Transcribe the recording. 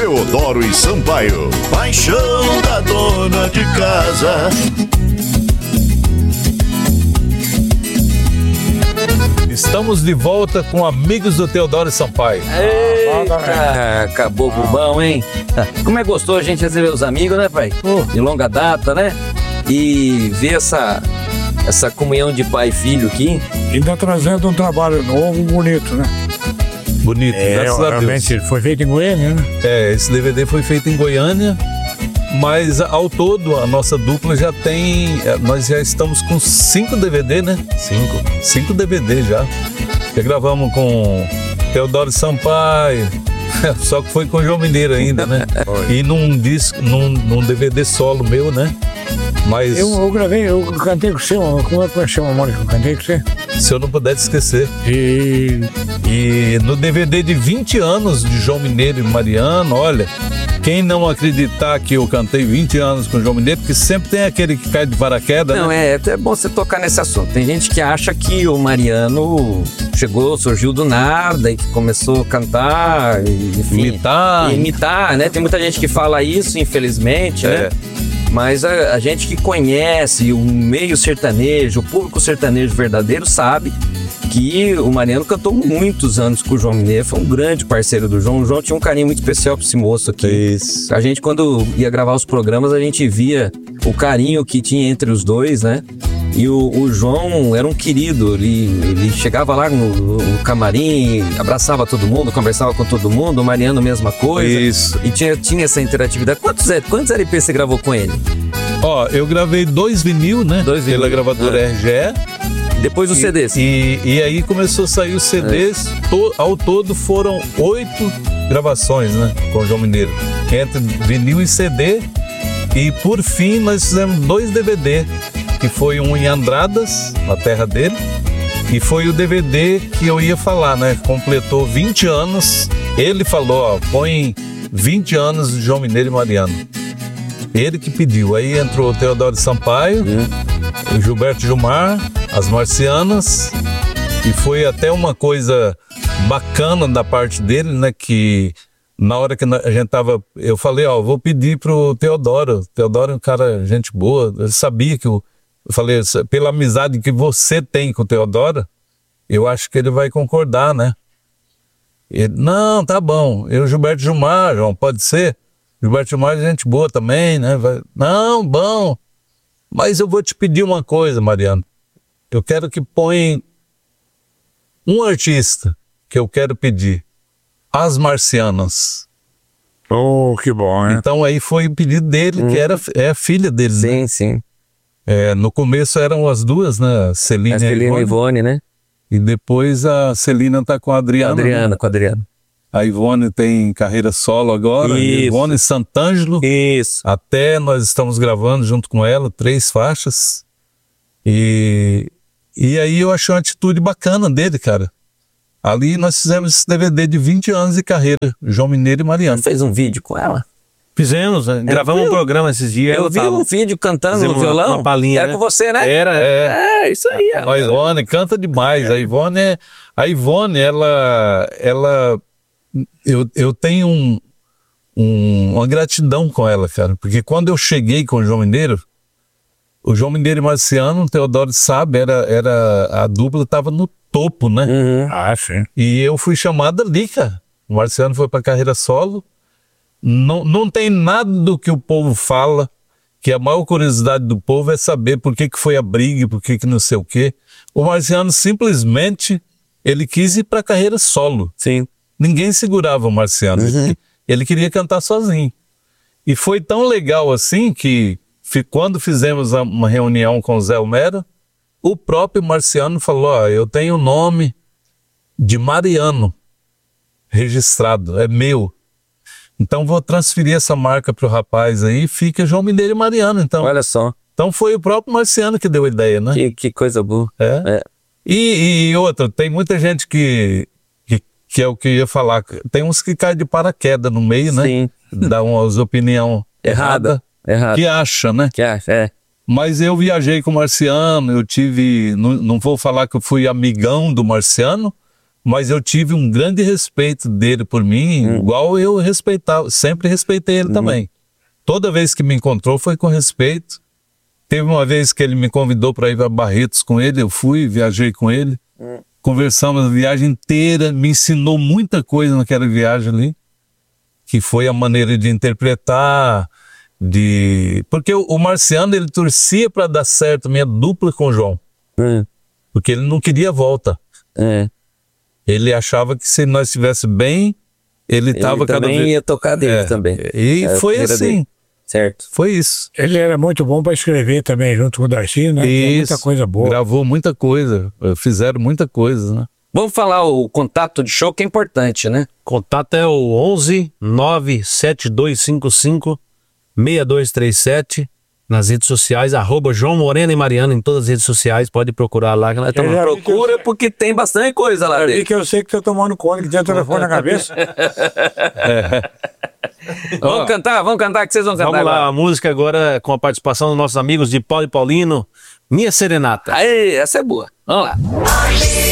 Teodoro e Sampaio, paixão da dona de casa. Estamos de volta com amigos do Teodoro e Sampaio. Eita, acabou o bom, hein? Como é gostoso a gente receber os amigos, né, pai? De longa data, né? E ver essa comunhão de pai e filho aqui. E tá trazendo um trabalho novo, bonito, né? Bonito, graças a Deus. Realmente foi feito em Goiânia, né? Esse DVD foi feito em Goiânia, mas ao todo a nossa dupla já tem... Nós já estamos com 5 DVD, né? 5 DVD já. Já gravamos com Teodoro e Sampaio, só que foi com o João Mineiro ainda, né? E num DVD solo meu, né? Mas Eu gravei, eu cantei com você, como é que chama a música que eu cantei com você? Se eu não puder te esquecer. E no DVD de 20 anos de João Mineiro e Mariano, olha, quem não acreditar que eu cantei 20 anos com o João Mineiro, porque sempre tem aquele que cai de paraquedas, Não, né? é bom você tocar nesse assunto. Tem gente que acha que o Mariano surgiu do nada e que começou a cantar, enfim, imitar, né? Tem muita gente que fala isso, infelizmente, né? Mas a gente que conhece o meio sertanejo, o público sertanejo verdadeiro, sabe que o Mariano cantou muitos anos com o João Mineiro, foi um grande parceiro do João. O João tinha um carinho muito especial por esse moço aqui. Isso. A gente, quando ia gravar os programas, a gente via o carinho que tinha entre os dois, né? E o João era um querido, ele chegava lá no camarim, abraçava todo mundo, conversava com todo mundo, o Mariano mesma coisa. Isso. E tinha essa interatividade. Quantos LPs você gravou com ele? Ó, eu gravei 2 vinil, né? 2 vinil. Pela gravadora RGE. Depois os CDs. E aí começou a sair os CDs, ao todo foram 8 gravações, né? Com o João Mineiro. Entre vinil e CD. E por fim nós fizemos 2 DVD. Que foi um em Andradas, na terra dele, e foi o DVD que eu ia falar, né? Completou 20 anos. Ele falou, ó, põe 20 anos de João Mineiro e Mariano. Ele que pediu. Aí entrou o Teodoro Sampaio, o Gilberto Gilmar, as Marcianas, e foi até uma coisa bacana da parte dele, né? Que na hora que a gente tava, eu falei, ó, vou pedir pro Teodoro. O Teodoro é um cara, gente boa, eu sabia que eu falei, pela amizade que você tem com o Teodoro, eu acho que ele vai concordar, né? Ele, não, tá bom. Eu, Gilberto Gilmar, João, pode ser? Gilberto Gilmar é gente boa também, né? Não, bom. Mas eu vou te pedir uma coisa, Mariano. Eu quero que põe um artista que eu quero pedir. As Marcianas. Oh, que bom, hein? Então aí foi o pedido dele, que é a filha dele, Sim, né? sim. No começo eram as duas, né? Celina e Ivone, né? E depois a Celina tá com a Adriana. Com a Adriana. A Ivone tem carreira solo agora. Isso. Ivone Sant'Angelo. Isso. Até nós estamos gravando junto com ela 3 faixas. E aí eu achei uma atitude bacana dele, cara. Ali nós fizemos esse DVD de 20 anos de carreira. João Mineiro e Mariano. Você fez um vídeo com ela? Fizemos, né? Gravamos um programa esses dias. Eu vi um vídeo cantando no violão. Uma palhinha, Era né? com você, né? Era. Isso aí. A Ivone canta demais. A Ivone, eu tenho uma gratidão com ela, cara. Porque quando eu cheguei com o João Mineiro e Marciano, o Teodoro sabe, a dupla tava no topo, né? Ah, sim. E eu fui chamado ali, cara. O Marciano foi pra carreira solo. Não tem nada do que o povo fala, que a maior curiosidade do povo é saber por que foi a briga, por que não sei o quê. O Marciano simplesmente, ele quis ir pra carreira solo. Sim. Ninguém segurava o Marciano. Ele queria cantar sozinho. E foi tão legal assim que quando fizemos uma reunião com o Zé Homero, o próprio Marciano falou, ó, eu tenho o nome de Mariano registrado, é meu. Então vou transferir essa marca pro rapaz aí, fica João Mineiro e Mariano, então. Olha só. Então foi o próprio Marciano que deu a ideia, né? Que coisa boa. E outra, tem muita gente que é o que eu ia falar, tem uns que caem de paraquedas no meio, né? Sim. Dá umas opinião Errada. que acha, né? Mas eu viajei com o Marciano, eu tive, não vou falar que eu fui amigão do Marciano, mas eu tive um grande respeito dele por mim, igual eu respeitava, sempre respeitei ele também. Toda vez que me encontrou foi com respeito. Teve uma vez que ele me convidou para ir para Barretos com ele, eu fui, viajei com ele, conversamos a viagem inteira, me ensinou muita coisa naquela viagem ali, que foi a maneira de interpretar, porque o Marciano, ele torcia para dar certo minha dupla com o João, porque ele não queria volta. Ele achava que se nós estivesse bem, ele estava cada vez... ia tocar dele também. E foi assim. Dele. Certo. Foi isso. Ele era muito bom para escrever também, junto com o Darcy, né? Tinha muita coisa boa. Gravou muita coisa, fizeram muita coisa, né? Vamos falar o contato de show, que é importante, né? Contato é o 11 97255 6237 nas redes sociais, @João Moreno e Mariano em todas as redes sociais, pode procurar lá que nós estamos. Procura porque tem bastante coisa lá dentro. E que eu sei que tô tomando conta, que tem o telefone na cabeça. Vamos cantar, que vocês vão cantar. Vamos lá, agora. a música agora com a participação dos nossos amigos de Paulo e Paulino, Minha Serenata. Aê, essa é boa. Vamos lá.